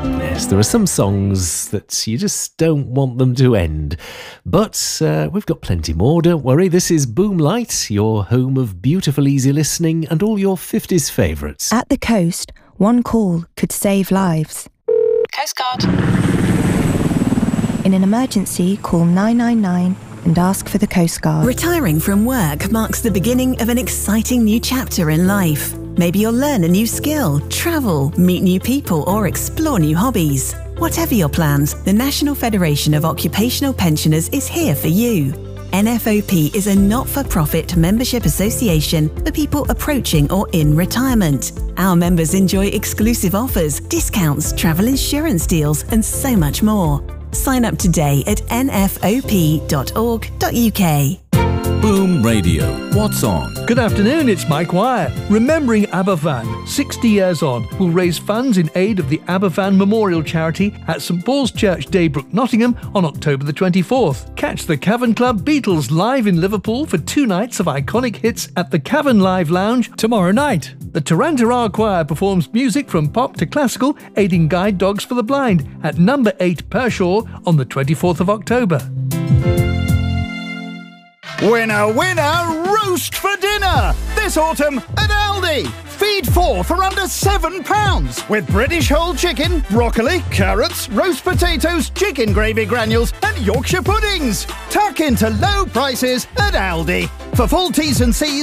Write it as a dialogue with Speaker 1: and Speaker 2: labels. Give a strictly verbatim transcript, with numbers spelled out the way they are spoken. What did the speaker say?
Speaker 1: Yes, there are some songs that you just don't want them to end. But uh, we've got plenty more, don't worry. This is Boomlight, your home of beautiful, easy listening and all your fifties favourites.
Speaker 2: At the coast, one call could save lives.
Speaker 3: Coast Guard.
Speaker 2: In an emergency, call nine nine nine and ask for the Coast Guard.
Speaker 4: Retiring from work marks the beginning of an exciting new chapter in life. Maybe you'll learn a new skill, travel, meet new people, or explore new hobbies. Whatever your plans, the National Federation of Occupational Pensioners is here for you. N F O P is a not-for-profit membership association for people approaching or in retirement. Our members enjoy exclusive offers, discounts, travel insurance deals, and so much more. Sign up today at n f o p dot org dot u k.
Speaker 5: Boom Radio. What's on?
Speaker 6: Good afternoon, it's Mike Wire. Remembering Aberfan, sixty years on, will raise funds in aid of the Aberfan Memorial Charity at St Paul's Church, Daybrook, Nottingham on October the twenty-fourth. Catch the Cavern Club Beatles live in Liverpool for two nights of iconic hits at the Cavern Live Lounge tomorrow night. The Tarantara Choir performs music from pop to classical, aiding guide dogs for the blind at number eight Pershaw on the twenty-fourth of October.
Speaker 7: Winner, winner, roast for dinner! This autumn at Aldi. Feed four for under seven pounds with British whole chicken, broccoli, carrots, roast potatoes, chicken gravy granules and Yorkshire puddings. Tuck into low prices at Aldi. For full T's and C's